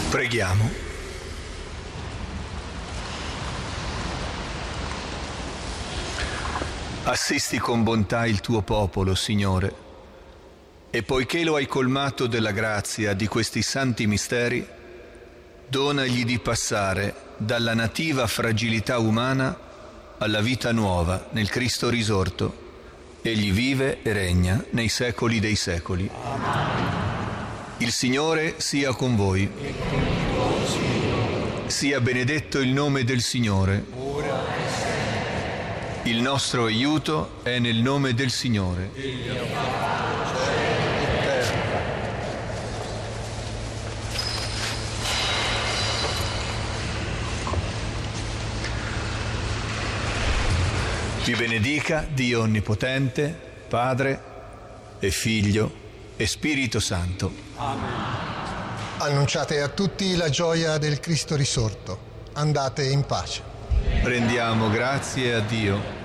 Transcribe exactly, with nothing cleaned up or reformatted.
Preghiamo. Assisti con bontà il tuo popolo, Signore, e poiché lo hai colmato della grazia di questi santi misteri, donagli di passare dalla nativa fragilità umana alla vita nuova nel Cristo risorto. Egli vive e regna nei secoli dei secoli. Amen. Il Signore sia con voi. Sia benedetto il nome del Signore. Il nostro aiuto è nel nome del Signore. Vi benedica Dio Onnipotente, Padre e Figlio e Spirito Santo. Amen. Annunciate a tutti la gioia del Cristo risorto. Andate in pace. Rendiamo grazie a Dio.